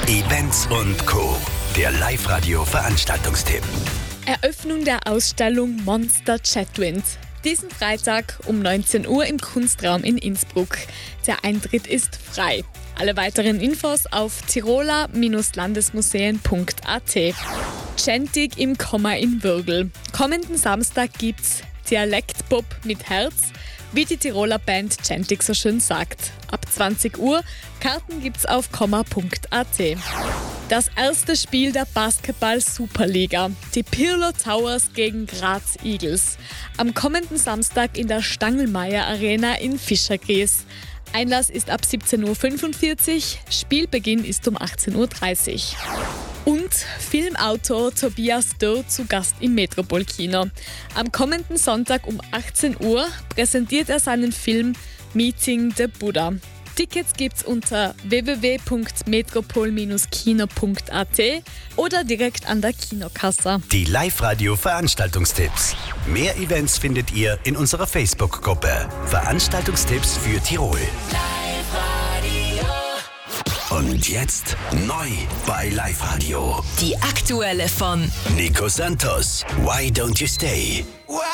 Events und Co. Der Live-Radio-Veranstaltungstipp. Eröffnung der Ausstellung Monster Chatwind. Diesen Freitag um 19 Uhr im Kunstraum in Innsbruck. Der Eintritt ist frei. Alle weiteren Infos auf tiroler-landesmuseen.at. Gentig im Komma in Würgl. Kommenden Samstag gibt's Dialektpop mit Herz, wie die Tiroler Band Gentig so schön sagt. Ab 20 Uhr, Karten gibt's auf komma.at. Das erste Spiel der Basketball-Superliga. Die Pirlo Towers gegen Graz Eagles. Am kommenden Samstag in der Stangelmeier Arena in Fischergries. Einlass ist ab 17.45 Uhr, Spielbeginn ist um 18.30 Uhr. Und Filmautor Tobias Dörr zu Gast im Metropol-Kino. Am kommenden Sonntag um 18 Uhr präsentiert er seinen Film Meeting the Buddha. Tickets gibt's unter www.metropol-kino.at oder direkt an der Kinokasse. Die Live-Radio-Veranstaltungstipps. Mehr Events findet ihr in unserer Facebook-Gruppe. Veranstaltungstipps für Tirol. Und jetzt neu bei Live-Radio. Die aktuelle von Nico Santos. Why don't you stay?